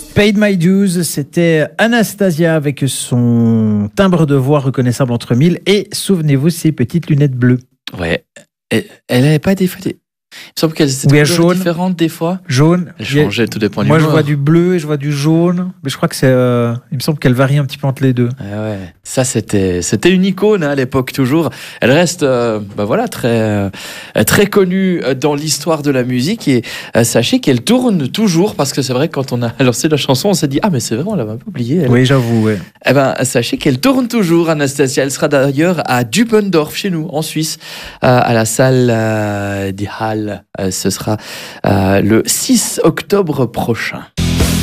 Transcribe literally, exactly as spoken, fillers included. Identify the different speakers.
Speaker 1: Paid My Dues, c'était Anastasia avec son timbre de voix reconnaissable entre mille et souvenez-vous ses petites lunettes bleues.
Speaker 2: Ouais, elle n'avait pas des fois des... Il me semble qu'elles étaient
Speaker 1: oui,
Speaker 2: toujours
Speaker 1: jaune,
Speaker 2: différentes des fois.
Speaker 1: Jaune.
Speaker 2: Elle changeait, tout dépend du
Speaker 1: Moi,
Speaker 2: humeur.
Speaker 1: je vois du bleu et je vois du jaune. Mais je crois que c'est. Euh, il me semble qu'elle varie un petit peu entre les deux.
Speaker 2: Ah ouais. Ça, c'était, c'était une icône hein, à l'époque toujours. Elle reste, euh, bah voilà, très, euh, très connue dans l'histoire de la musique et euh, sachez qu'elle tourne toujours parce que c'est vrai que quand on a lancé la chanson, on s'est dit ah mais c'est vrai, on l'avait un peu oubliée. Elle.
Speaker 1: Oui, j'avoue. Ouais.
Speaker 2: Eh ben, sachez qu'elle tourne toujours, Anastasia. Elle sera d'ailleurs à Dubendorf chez nous, en Suisse, euh, à la salle euh, Die Halle. Euh, ce sera euh, le six octobre prochain.